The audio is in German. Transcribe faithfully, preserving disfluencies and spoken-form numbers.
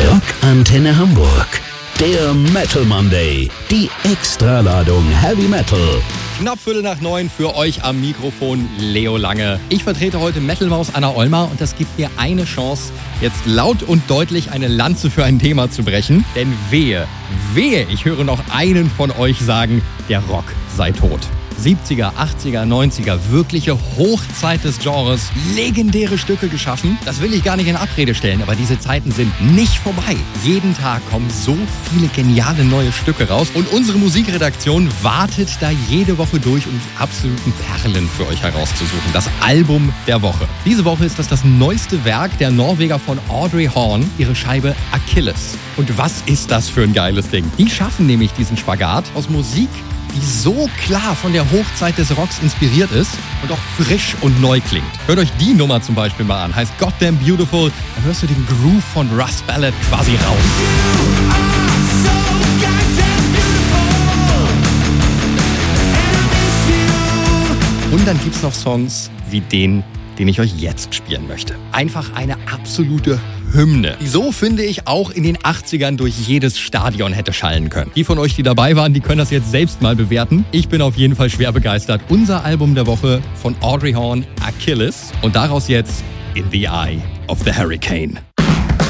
Rockantenne Hamburg. Der Metal Monday. Die Extraladung Heavy Metal. Knapp Viertel nach neun für euch am Mikrofon Leo Lange. Ich vertrete heute Metal-Maus Anna Ollmar und das gibt mir eine Chance, jetzt laut und deutlich eine Lanze für ein Thema zu brechen. Denn wehe, wehe, ich höre noch einen von euch sagen, der Rock sei tot. siebziger, achtziger, neunziger, wirkliche Hochzeit des Genres, legendäre Stücke geschaffen. Das will ich gar nicht in Abrede stellen, aber diese Zeiten sind nicht vorbei. Jeden Tag kommen so viele geniale neue Stücke raus und unsere Musikredaktion wartet da jede Woche durch, um die absoluten Perlen für euch herauszusuchen. Das Album der Woche. Diese Woche ist das das neueste Werk der Norweger von Audrey Horne, ihre Scheibe Achilles. Und was ist das für ein geiles Ding? Die schaffen nämlich diesen Spagat aus Musik, die so klar von der Hochzeit des Rocks inspiriert ist und auch frisch und neu klingt. Hört euch die Nummer zum Beispiel mal an, heißt Goddamn Beautiful. Da hörst du den Groove von Russ Ballard quasi raus. Und dann gibt's noch Songs wie den, den ich euch jetzt spielen möchte. Einfach eine absolute Hymne, die so, finde ich, auch in den achtzigern durch jedes Stadion hätte schallen können. Die von euch, die dabei waren, die können das jetzt selbst mal bewerten. Ich bin auf jeden Fall schwer begeistert. Unser Album der Woche von Audrey Horne, Achilles. Und daraus jetzt In the Eye of the Hurricane.